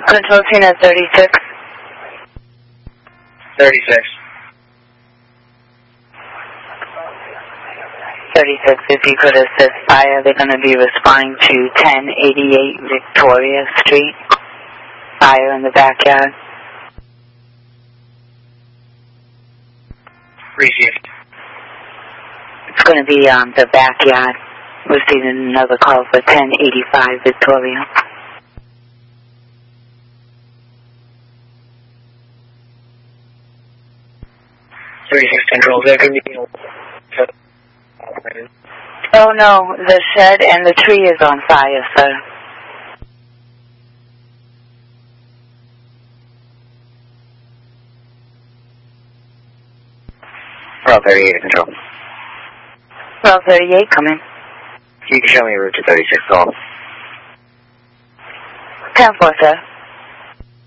Control Tina 36. 36. 36, if you could assist fire, they're going to be responding to 1088 Victoria Street. Fire in the backyard. Received. It's going to be the backyard. Receiving another call for 1085 Victoria. 36 Control, there could be... Oh no, the shed and the tree is on fire, sir. Route 38 Control. Route 38, come in. You can show me a route to 36 call. 10-4, sir.